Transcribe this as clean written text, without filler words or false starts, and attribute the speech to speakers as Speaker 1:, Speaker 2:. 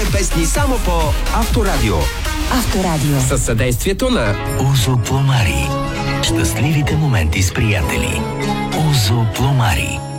Speaker 1: песни само по Авторадио.
Speaker 2: Авторадио.
Speaker 1: Със съдействието на
Speaker 3: Озо Пломари. Щастливите моменти с приятели. Озо Пломари.